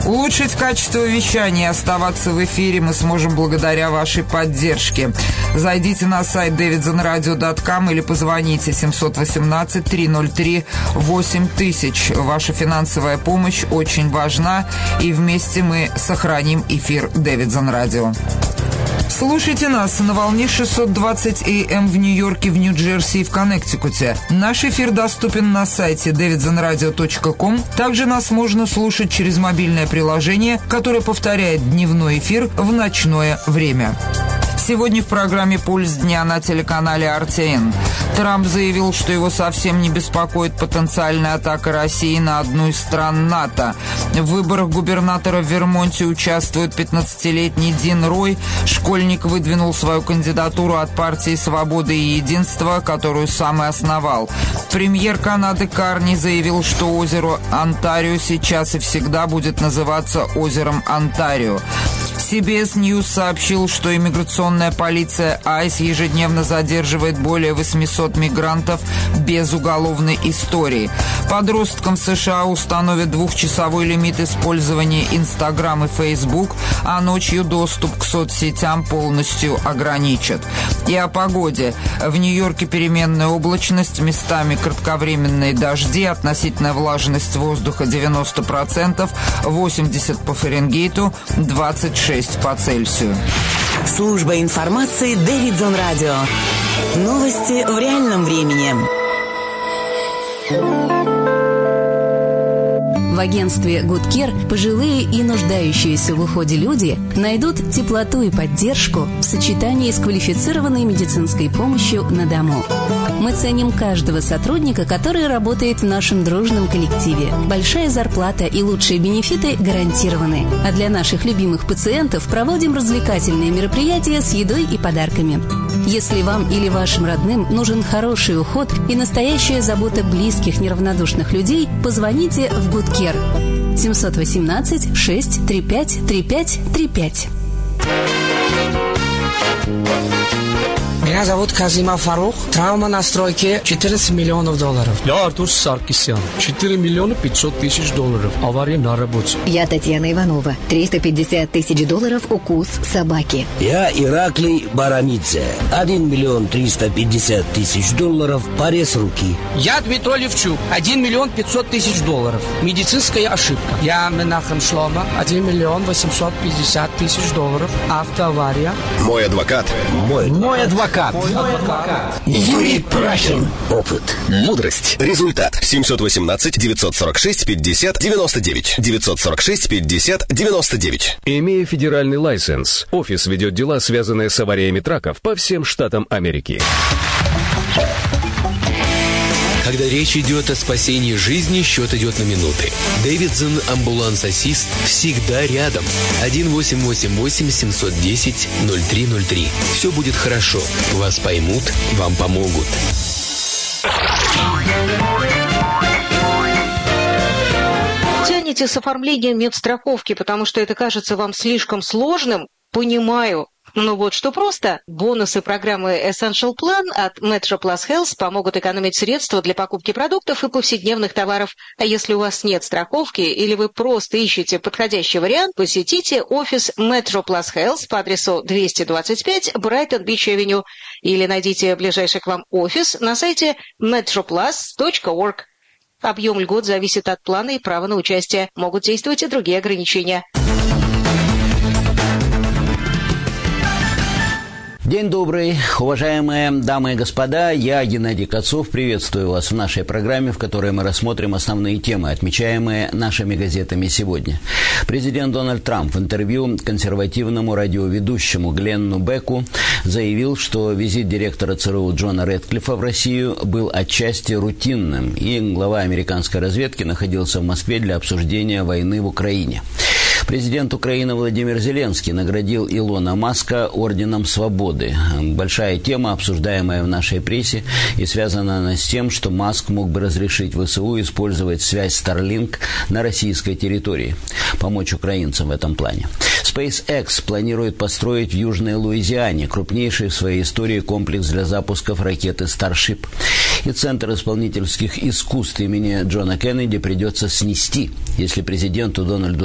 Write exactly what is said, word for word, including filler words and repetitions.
Улучшить качество вещания и оставаться в эфире мы сможем благодаря вашей поддержке. Зайдите на сайт дэвидсон радио точка ком или позвоните семь один восемь три ноль три восемь тысяч. Ваша финансовая помощь очень важна, и вместе мы сохраним эфир Дэвидсон Радио. Слушайте нас на волне шестьсот двадцать эй эм в Нью-Йорке, в Нью-Джерси и в Коннектикуте. Наш эфир доступен на сайте дэвидсон радио точка ком. Также нас можно слушать через мобильное приложение, которое повторяет дневной эфир в ночное время. Сегодня в программе «Пульс дня» на телеканале эр ти эн. Трамп заявил, что его совсем не беспокоит потенциальная атака России на одну из стран НАТО. В выборах губернатора в Вермонте участвует пятнадцатилетний Дин Рой. Школьник выдвинул свою кандидатуру от партии «Свобода и единство», которую сам и основал. Премьер Канады Карни заявил, что озеро Онтарио сейчас и всегда будет называться озером Онтарио. си би эс News сообщил, что иммиграционная полиция айс ежедневно задерживает более восемьсот мигрантов без уголовной истории. Подросткам в США установят двухчасовой лимит использования Instagram и Facebook, а ночью доступ к соцсетям полностью ограничат. И о погоде. В Нью-Йорке переменная облачность, местами кратковременные дожди, относительная влажность воздуха девяносто процентов, восемьдесят по Фаренгейту, двадцать шесть по Цельсию. Служба информации Дэвидсон Радио. Новости в реальном времени. В агентстве Good Care пожилые и нуждающиеся в уходе люди найдут теплоту и поддержку в сочетании с квалифицированной медицинской помощью на дому. Мы ценим каждого сотрудника, который работает в нашем дружном коллективе. Большая зарплата и лучшие бенефиты гарантированы. А для наших любимых пациентов проводим развлекательные мероприятия с едой и подарками. Если вам или вашим родным нужен хороший уход и настоящая забота близких неравнодушных людей, позвоните в Good Care. семь один восемь шесть три пять три пять три пять. Меня зовут Казима Фарух. Травма на стройке четырнадцать миллионов долларов. Я Артур Саркисян. четыре миллиона пятьсот тысяч долларов. Авария на работе. Я Татьяна Иванова. триста пятьдесят тысяч долларов укус собаки. Я Ираклий Барамидзе. один миллион триста пятьдесят тысяч долларов. Порез руки. Я Дмитрий Левчук. один миллион пятьсот тысяч долларов. Медицинская ошибка. Я Менахем Шлома. один миллион восемьсот пятьдесят тысяч долларов. Автоавария. Мой адвокат. Мой, Мой адвокат. Мой адвокат. Юрий Прахин. Опыт. Мудрость. Результат. семь один восемь девять сорок шесть пятьдесят девяносто девять. девятьсот сорок шесть пятьдесят девяносто девять. Имея федеральный лайсенс, офис ведет дела, связанные с авариями траков по всем штатам Америки. Когда речь идет о спасении жизни, счет идет на минуты. Дэвидсон Амбуланс-Ассист всегда рядом. один восемь восемь восемь семь один ноль ноль три ноль три. Все будет хорошо. Вас поймут, вам помогут. Тянете с оформлением медстраховки, потому что это кажется вам слишком сложным? Понимаю. Ну вот что просто. Бонусы программы Essential Plan от Metro Plus Health помогут экономить средства для покупки продуктов и повседневных товаров. А если у вас нет страховки или вы просто ищете подходящий вариант, посетите офис Metro Plus Health по адресу двести двадцать пять Brighton Beach Avenue или найдите ближайший к вам офис на сайте метро плас точка орг. Объем льгот зависит от плана и права на участие. Могут действовать и другие ограничения. День добрый, уважаемые дамы и господа, я, Геннадий Кацов, приветствую вас в нашей программе, в которой мы рассмотрим основные темы, отмечаемые нашими газетами сегодня. Президент Дональд Трамп в интервью консервативному радиоведущему Гленну Беку заявил, что визит директора ЦРУ Джона Рэдклиффа в Россию был отчасти рутинным, и глава американской разведки находился в Москве для обсуждения войны в Украине. Президент Украины Владимир Зеленский наградил Илона Маска орденом Свободы. Большая тема, обсуждаемая в нашей прессе, и связана она с тем, что Маск мог бы разрешить ВСУ использовать связь Starlink на российской территории, помочь украинцам в этом плане. SpaceX планирует построить в Южной Луизиане крупнейший в своей истории комплекс для запусков ракеты Starship. И Центр исполнительских искусств имени Джона Кеннеди придется снести, если президенту Дональду